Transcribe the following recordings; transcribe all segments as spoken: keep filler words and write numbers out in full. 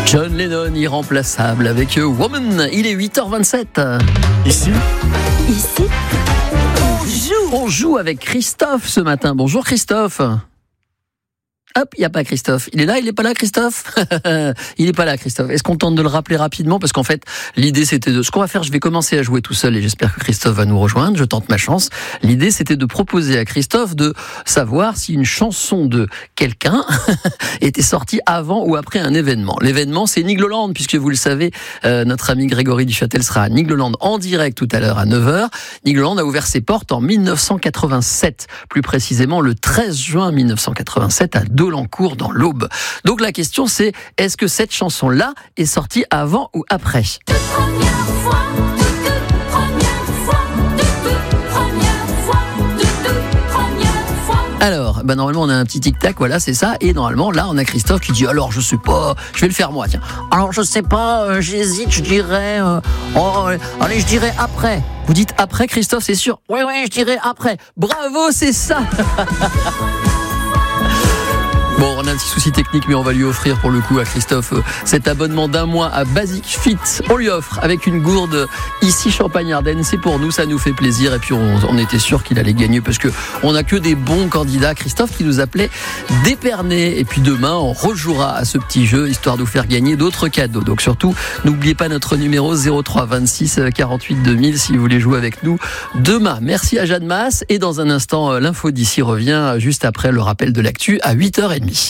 John Lennon, irremplaçable, avec Woman. Il est huit heures vingt-sept. Ici Ici On joue, on joue avec Christophe ce matin. Bonjour Christophe. Hop, il n'y a pas Christophe. Il est là, il n'est pas là Christophe. Il n'est pas là Christophe. Est-ce qu'on tente de le rappeler rapidement? Parce qu'en fait, l'idée c'était de... Ce qu'on va faire, je vais commencer à jouer tout seul et j'espère que Christophe va nous rejoindre. Je tente ma chance. L'idée c'était de proposer à Christophe de savoir si une chanson de quelqu'un était sortie avant ou après un événement. L'événement c'est Nigloland, puisque vous le savez, euh, notre ami Grégory Duchâtel sera à Nigloland en direct tout à l'heure à neuf heures. Nigloland a ouvert ses portes en dix-neuf cent quatre-vingt-sept, plus précisément le treize juin mille neuf cent quatre-vingt-sept à Dolencourt dans l'Aube. Donc la question c'est, est-ce que cette chanson-là est sortie avant ou après? Alors, bah normalement on a un petit tic-tac, voilà c'est ça, et normalement là on a Christophe qui dit alors je sais pas, je vais le faire moi, tiens. Alors je sais pas, euh, j'hésite, je dirais, euh, oh, allez je dirais après. Vous dites après Christophe, c'est sûr? Oui oui, je dirais après. Bravo, c'est ça. Bon, on a un petit souci technique, mais on va lui offrir pour le coup à Christophe euh, cet abonnement d'un mois à Basic Fit. On lui offre avec une gourde ici Champagne-Ardenne. C'est pour nous, ça nous fait plaisir. Et puis on, on était sûr qu'il allait gagner parce que on a que des bons candidats. Christophe qui nous appelait d'Épernay. Et puis demain, on rejouera à ce petit jeu histoire de vous faire gagner d'autres cadeaux. Donc surtout, n'oubliez pas notre numéro zéro trois vingt-six quarante-huit deux mille si vous voulez jouer avec nous demain. Merci à Jeanne Masse. Et dans un instant, l'info d'ici revient juste après le rappel de l'actu à huit heures trente.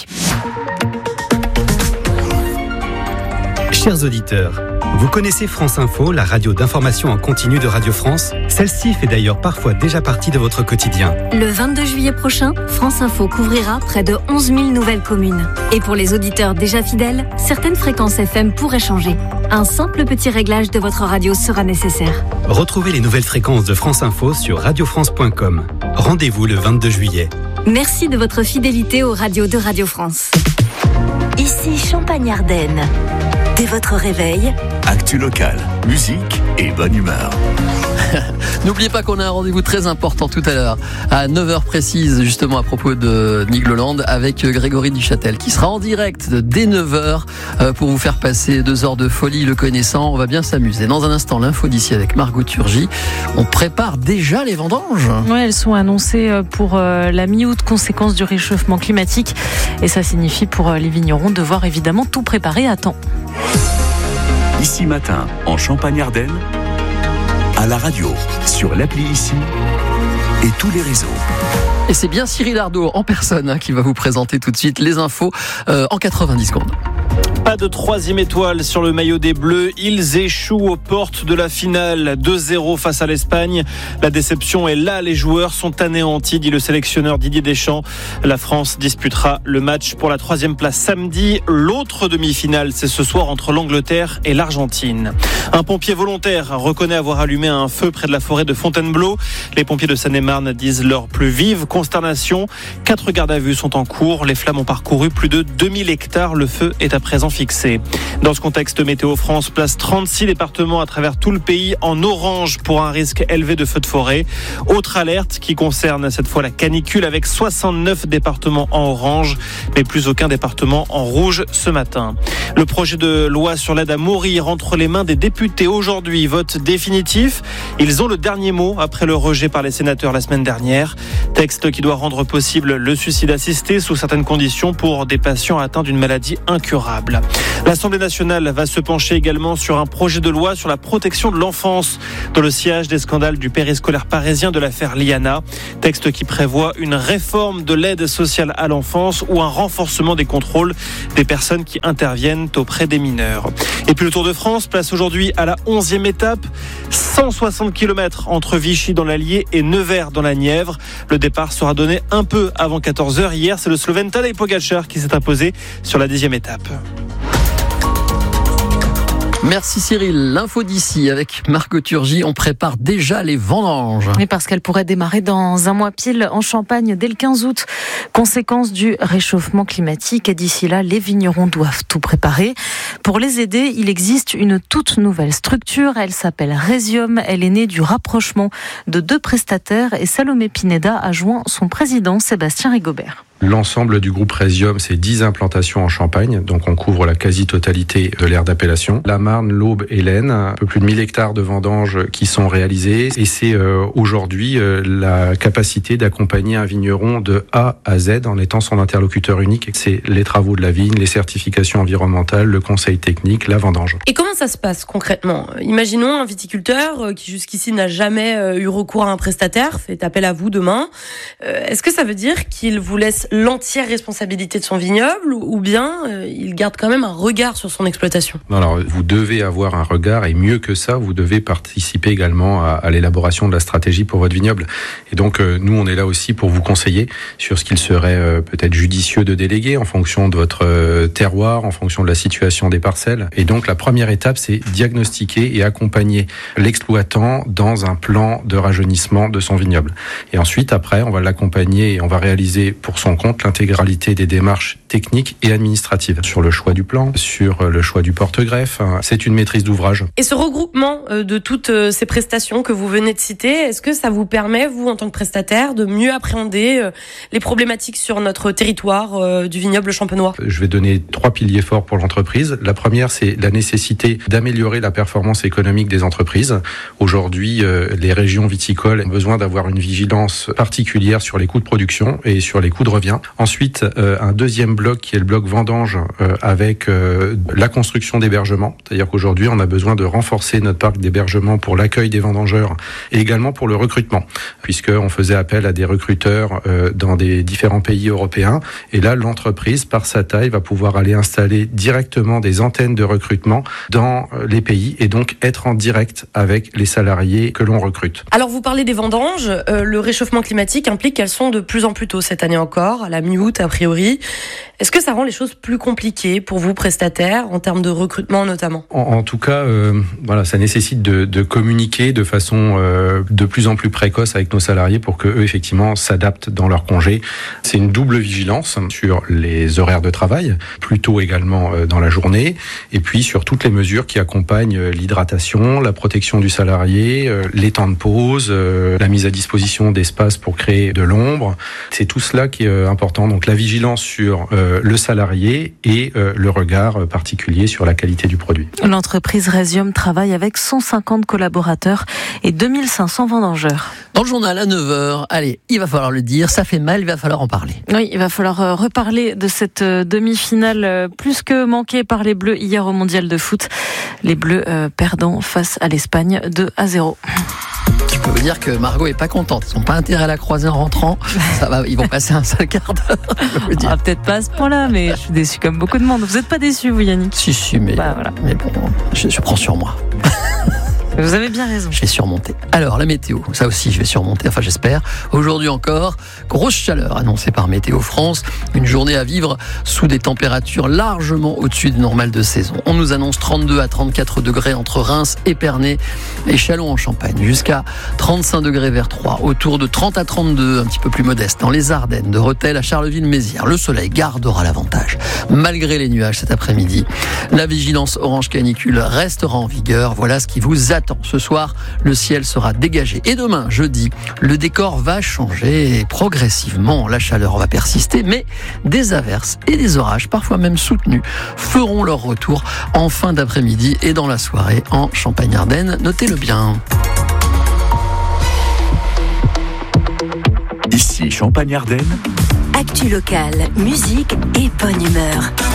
Chers auditeurs, vous connaissez France Info, la radio d'information en continu de Radio France? Celle-ci fait d'ailleurs parfois déjà partie de votre quotidien. Le vingt-deux juillet prochain, France Info couvrira près de onze mille nouvelles communes. Et pour les auditeurs déjà fidèles, certaines fréquences F M pourraient changer. Un simple petit réglage de votre radio sera nécessaire. Retrouvez les nouvelles fréquences de France Info sur radio france point com. Rendez-vous le vingt-deux juillet. Merci de votre fidélité aux radios de Radio France. Ici Champagne-Ardenne. Dès votre réveil, actu locale, musique et bonne humeur. N'oubliez pas qu'on a un rendez-vous très important tout à l'heure, à neuf heures précises, justement à propos de Nigloland, avec Grégory Duchâtel, qui sera en direct dès neuf heures pour vous faire passer deux heures de folie le connaissant. On va bien s'amuser. Dans un instant, l'info d'ici avec Margot Turgy. On prépare déjà les vendanges. Oui, elles sont annoncées pour la mi-août, conséquence du réchauffement climatique. Et ça signifie pour les vignerons devoir évidemment tout préparer à temps. Ici matin, en Champagne-Ardenne, à la radio, sur l'appli Ici et tous les réseaux. Et c'est bien Cyril Ardo en personne hein, qui va vous présenter tout de suite les infos euh, en quatre-vingt-dix secondes. Pas de troisième étoile sur le maillot des Bleus. Ils échouent aux portes de la finale. deux zéro face à l'Espagne. La déception est là. Les joueurs sont anéantis, dit le sélectionneur Didier Deschamps. La France disputera le match pour la troisième place samedi. L'autre demi-finale, c'est ce soir entre l'Angleterre et l'Argentine. Un pompier volontaire reconnaît avoir allumé un feu près de la forêt de Fontainebleau. Les pompiers de Seine-et-Marne disent leur plus vive consternation. Quatre gardes à vue sont en cours. Les flammes ont parcouru plus de deux mille hectares. Le feu est à présent fixé. Dans ce contexte, Météo France place trente-six départements à travers tout le pays en orange pour un risque élevé de feux de forêt. Autre alerte qui concerne cette fois la canicule avec soixante-neuf départements en orange, mais plus aucun département en rouge ce matin. Le projet de loi sur l'aide à mourir entre les mains des députés aujourd'hui, vote définitif. Ils ont le dernier mot après le rejet par les sénateurs la semaine dernière. Texte qui doit rendre possible le suicide assisté sous certaines conditions pour des patients atteints d'une maladie incurable. L'Assemblée nationale va se pencher également sur un projet de loi sur la protection de l'enfance dans le sillage des scandales du périscolaire parisien de l'affaire Liana. Texte qui prévoit une réforme de l'aide sociale à l'enfance ou un renforcement des contrôles des personnes qui interviennent auprès des mineurs. Et puis le Tour de France place aujourd'hui à la onzième étape, cent soixante kilomètres entre Vichy dans l'Allier et Nevers dans la Nièvre. Le départ sera donné un peu avant quatorze heures. Hier, c'est le Slovène Tadej Pogačar qui s'est imposé sur la dixième étape. Merci Cyril. L'info d'ici avec Margot Turgy. On prépare déjà les vendanges. Oui, parce qu'elle pourrait démarrer dans un mois pile en Champagne dès le quinze août. Conséquence du réchauffement climatique. Et d'ici là, les vignerons doivent tout préparer. Pour les aider, il existe une toute nouvelle structure. Elle s'appelle Resium. Elle est née du rapprochement de deux prestataires et Salomé Pineda a joint son président Sébastien Rigobert. L'ensemble du groupe Resium, c'est dix implantations en Champagne, donc on couvre la quasi-totalité de l'aire d'appellation. La Marne, l'Aube et l'Aisne, un peu plus de mille hectares de vendanges qui sont réalisés, et c'est euh, aujourd'hui euh, la capacité d'accompagner un vigneron de A à Z en étant son interlocuteur unique. C'est les travaux de la vigne, les certifications environnementales, le conseil technique, la vendange. Et comment ça se passe concrètement ? Imaginons un viticulteur qui jusqu'ici n'a jamais eu recours à un prestataire, fait appel à vous demain. Est-ce que ça veut dire qu'il vous laisse l'entière responsabilité de son vignoble ou bien il garde quand même un regard sur son exploitation ? Alors, vous devez avoir un regard et mieux que ça, vous devez participer également à, à l'élaboration de la stratégie pour votre vignoble. Et donc, euh, nous, on est là aussi pour vous conseiller sur ce qu'il serait euh, peut-être judicieux de déléguer en fonction de votre euh, terroir, en fonction de la situation des parcelles. Et donc, la première étape, c'est diagnostiquer et accompagner l'exploitant dans un plan de rajeunissement de son vignoble. Et ensuite, après, on va l'accompagner et on va réaliser pour son compte l'intégralité des démarches techniques et administratives sur le choix du plan, sur le choix du porte-greffe. C'est une maîtrise d'ouvrage. Et ce regroupement de toutes ces prestations que vous venez de citer, est-ce que ça vous permet, vous, en tant que prestataire, de mieux appréhender les problématiques sur notre territoire du vignoble champenois ? Je vais donner trois piliers forts pour l'entreprise. La première, c'est la nécessité d'améliorer la performance économique des entreprises. Aujourd'hui, les régions viticoles ont besoin d'avoir une vigilance particulière sur les coûts de production et sur les coûts de revient. Ensuite, euh, un deuxième bloc qui est le bloc vendange euh, avec euh, la construction d'hébergements. C'est-à-dire qu'aujourd'hui, on a besoin de renforcer notre parc d'hébergements pour l'accueil des vendangeurs et également pour le recrutement, puisqu'on faisait appel à des recruteurs euh, dans des différents pays européens. Et là, l'entreprise, par sa taille, va pouvoir aller installer directement des antennes de recrutement dans les pays et donc être en direct avec les salariés que l'on recrute. Alors, vous parlez des vendanges. Euh, le réchauffement climatique implique qu'elles sont de plus en plus tôt cette année encore, à la mi-août a priori. Est-ce que ça rend les choses plus compliquées pour vous, prestataires, en termes de recrutement notamment ? En, en tout cas, euh, voilà, ça nécessite de, de communiquer de façon euh, de plus en plus précoce avec nos salariés pour que eux effectivement s'adaptent dans leurs congés. C'est une double vigilance sur les horaires de travail, plus tôt également euh, dans la journée, et puis sur toutes les mesures qui accompagnent euh, l'hydratation, la protection du salarié, euh, les temps de pause, euh, la mise à disposition d'espaces pour créer de l'ombre. C'est tout cela qui est euh, important. Donc la vigilance sur euh, le salarié et euh, le regard particulier sur la qualité du produit. L'entreprise Resium travaille avec cent cinquante collaborateurs et deux mille cinq cents vendangeurs. Dans le journal à neuf heures, allez, il va falloir le dire, ça fait mal, il va falloir en parler. Oui, il va falloir reparler de cette demi-finale plus que manquée par les Bleus hier au Mondial de foot. Les Bleus euh, perdant face à l'Espagne deux à zéro. Je peux vous dire que Margot est pas contente. Ils n'ont pas intérêt à la croiser en rentrant. Ça va, ils vont passer un sale quart d'heure. Ah, peut-être pas à ce point-là, mais je suis déçu comme beaucoup de monde. Vous n'êtes pas déçu, vous, Yannick ? Si, si, mais, bah, voilà. mais bon, je, je prends sur moi. Vous avez bien raison. Je vais surmonter. Alors, la météo, ça aussi, je vais surmonter, enfin j'espère. Aujourd'hui encore, grosse chaleur annoncée par Météo France. Une journée à vivre sous des températures largement au-dessus du normal de saison. On nous annonce trente-deux à trente-quatre degrés entre Reims, Épernay et Châlons en Champagne. Jusqu'à trente-cinq degrés vers Troyes. Autour de trente à trente-deux, un petit peu plus modeste, dans les Ardennes, de Rethel à Charleville-Mézières. Le soleil gardera l'avantage. Malgré les nuages cet après-midi, la vigilance orange canicule restera en vigueur. Voilà ce qui vous attend. Ce soir, le ciel sera dégagé. Et demain, jeudi, le décor va changer progressivement. La chaleur va persister, mais des averses et des orages, parfois même soutenus, feront leur retour en fin d'après-midi et dans la soirée en Champagne-Ardenne. Notez-le bien. Ici Champagne-Ardenne. Actu locale, musique et bonne humeur.